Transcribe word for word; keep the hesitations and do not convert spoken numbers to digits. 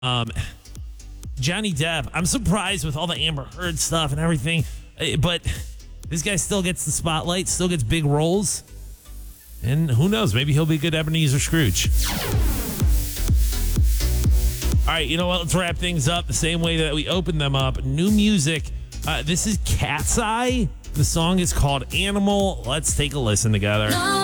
Um, Johnny Depp, I'm surprised with all the Amber Heard stuff and everything, uh, but this guy still gets the spotlight, still gets big roles. And who knows, maybe he'll be good Ebenezer Scrooge. All right, you know what? Let's wrap things up the same way that we opened them up. New music. Uh, this is Cat's Eye. The song is called Animal. Let's take a listen together.